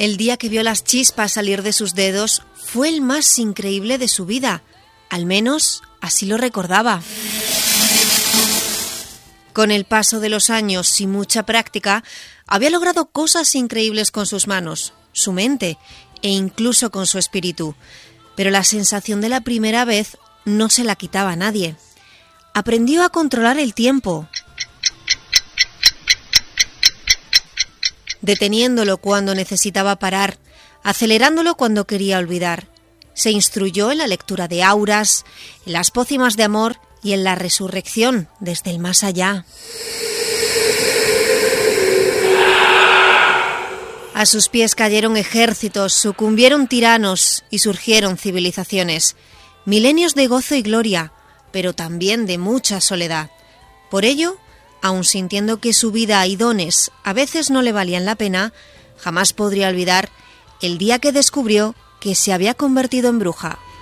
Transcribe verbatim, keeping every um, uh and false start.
El día que vio las chispas salir de sus dedos fue el más increíble de su vida, al menos así lo recordaba. Con el paso de los años y mucha práctica, había logrado cosas increíbles con sus manos, su mente e incluso con su espíritu, pero la sensación de la primera vez no se la quitaba a nadie. Aprendió a controlar el tiempo, deteniéndolo cuando necesitaba parar, acelerándolo cuando quería olvidar. Se instruyó en la lectura de auras, en las pócimas de amor y en la resurrección desde el más allá. A sus pies cayeron ejércitos, sucumbieron tiranos y surgieron civilizaciones. Milenios de gozo y gloria, pero también de mucha soledad. Por ello, aun sintiendo que su vida y dones a veces no le valían la pena, jamás podría olvidar el día que descubrió que se había convertido en bruja.